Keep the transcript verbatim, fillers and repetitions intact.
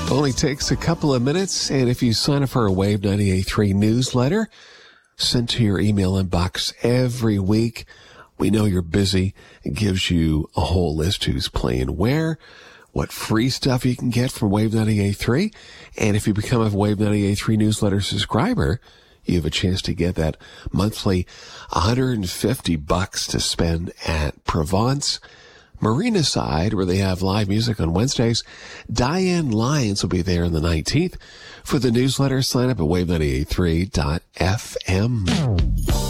Only takes a couple of minutes, and if you sign up for a Wave ninety-eight point three newsletter sent to your email inbox every week, we know you're busy. It gives you a whole list who's playing where, what free stuff you can get from Wave ninety-eight point three, and if you become a Wave ninety-eight point three newsletter subscriber, you have a chance to get that monthly one hundred fifty bucks to spend at Provence Marina Side, where they have live music on Wednesdays. Diane Lyons will be there on the nineteenth. For the newsletter, sign up at wave ninety-eight point three dot f m.